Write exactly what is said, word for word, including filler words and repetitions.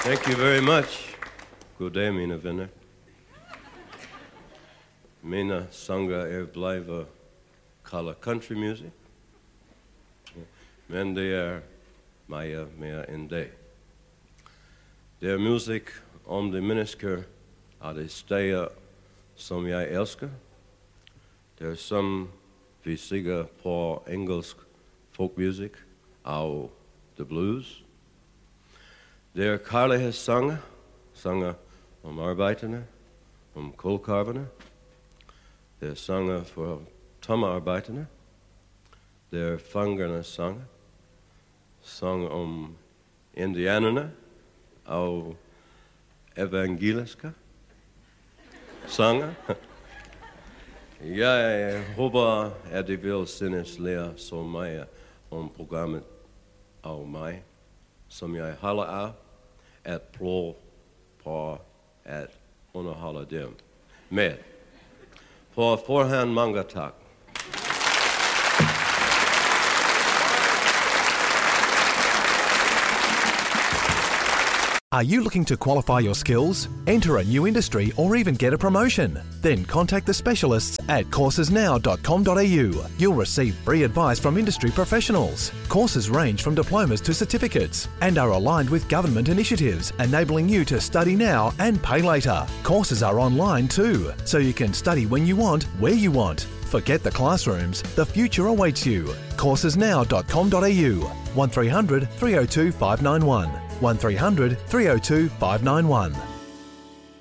Thank you very much. God dag, mina vänner. Mina sånger är blivit kalla country music. Men det är mer, mer än det. Det är musik om de människor av de städer som jag älskar. Det är som vi säger på engelsk folkmusik av the blues. Det är kärlekssånger, sånger om arbetarna, om kolkarvarna. Det är sånger för tommarbetarna. Det är fångarnas sånger. Sång om indianerna och evangeliska sånger. Jag hoppas att de vill sinneslära så mycket om programmet av mig som jag håller av att prova på att underhålla dem med. På förhand många tack. Are you looking to qualify your skills, enter a new industry, or even get a promotion? Then contact the specialists at courses now dot com dot a u. You'll receive free advice from industry professionals. Courses range from diplomas to certificates and are aligned with government initiatives, enabling you to study now and pay later. Courses are online too, so you can study when you want, where you want. Forget the classrooms, the future awaits you. courses now dot com dot a u. one three hundred three oh two five nine one. one three hundred three oh two five nine one.